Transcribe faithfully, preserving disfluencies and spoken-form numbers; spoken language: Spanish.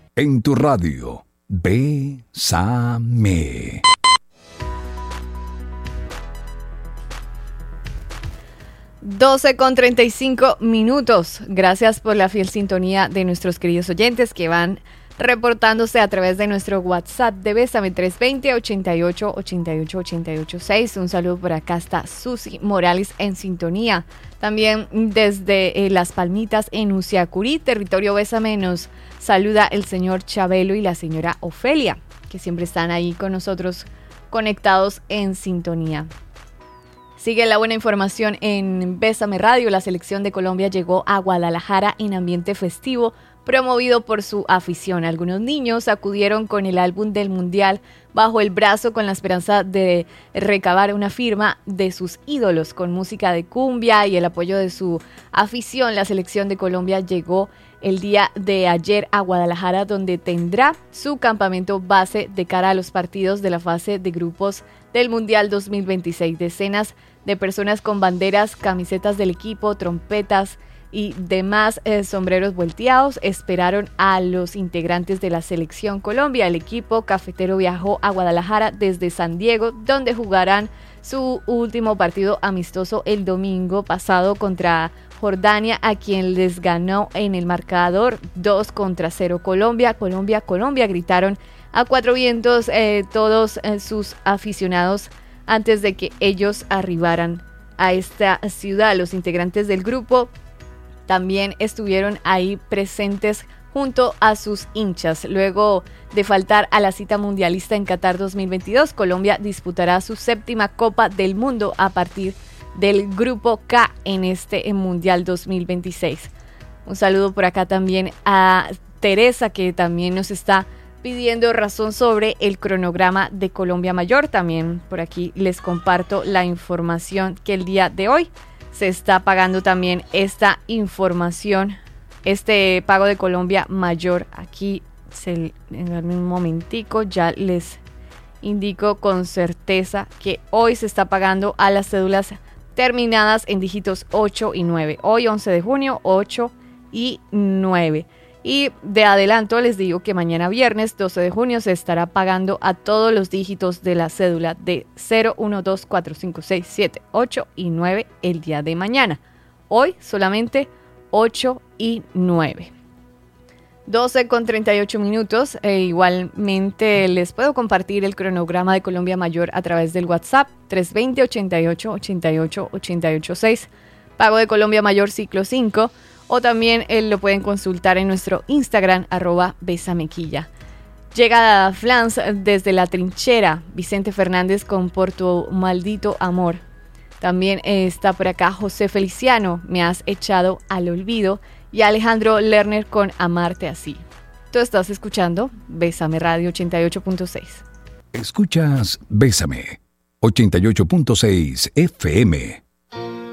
En tu radio, Bésame. doce con treinta y cinco minutos. Gracias por la fiel sintonía de nuestros queridos oyentes que van reportándose a través de nuestro WhatsApp de Bésame tres dos cero, ocho ocho, ocho ocho, ocho ocho seis. Un saludo por acá, está Susi Morales en sintonía. También desde eh, Las Palmitas en Uciacurí, territorio Bésame, nos saluda el señor Chabelo y la señora Ofelia, que siempre están ahí con nosotros conectados en sintonía. Sigue la buena información en Bésame Radio. La selección de Colombia llegó a Guadalajara en ambiente festivo, promovido por su afición. Algunos niños acudieron con el álbum del Mundial bajo el brazo con la esperanza de recabar una firma de sus ídolos. Con música de cumbia y el apoyo de su afición, la selección de Colombia llegó el día de ayer a Guadalajara, donde tendrá su campamento base de cara a los partidos de la fase de grupos del Mundial dos mil veintiséis. Decenas de personas con banderas, camisetas del equipo, trompetas y demás eh, sombreros volteados esperaron a los integrantes de la selección Colombia. El equipo cafetero viajó a Guadalajara desde San Diego, donde jugarán su último partido amistoso el domingo pasado contra Jordania, a quien les ganó en el marcador dos contra cero. Colombia, Colombia, Colombia, gritaron a cuatro vientos eh, todos eh, sus aficionados antes de que ellos arribaran a esta ciudad. Los integrantes del grupo también estuvieron ahí presentes junto a sus hinchas. Luego de faltar a la cita mundialista en Qatar dos mil veintidós, Colombia disputará su séptima Copa del Mundo a partir del Grupo K en este Mundial dos mil veintiséis. Un saludo por acá también a Teresa, que también nos está pidiendo razón sobre el cronograma de Colombia Mayor. También por aquí les comparto la información que el día de hoy se está pagando también esta información, este pago de Colombia Mayor. Aquí se, en un momentico ya les indico con certeza que hoy se está pagando a las cédulas terminadas en dígitos ocho y nueve. Hoy once de junio, ocho y nueve. Y de adelanto les digo que mañana viernes doce de junio se estará pagando a todos los dígitos de la cédula de cero, uno, dos, cuatro, cinco, seis, siete, ocho y nueve el día de mañana. Hoy solamente ocho y nueve. doce con treinta y ocho minutos. E igualmente les puedo compartir el cronograma de Colombia Mayor a través del WhatsApp tres dos cero, ocho ocho, ocho ocho, ocho ocho seis. Pago de Colombia Mayor ciclo cinco. O también eh, lo pueden consultar en nuestro Instagram, arroba besamequilla. Llega Flans desde la trinchera. Vicente Fernández con Por tu maldito amor. También eh, está por acá José Feliciano, Me has echado al olvido. Y Alejandro Lerner con Amarte así. Tú estás escuchando Bésame Radio ochenta y ocho punto seis. Escuchas Bésame ochenta y ocho punto seis F M.